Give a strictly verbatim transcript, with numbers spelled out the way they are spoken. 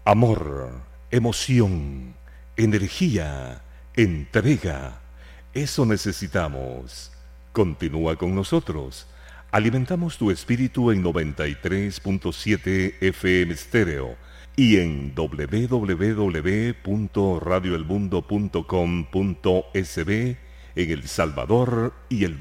Amor, emoción, energía, entrega. Eso necesitamos. Continúa con nosotros. Alimentamos tu espíritu en noventa y tres punto siete F M Stereo y en doble u doble u doble u punto radio el mundo punto com punto es be en El Salvador y el mundo.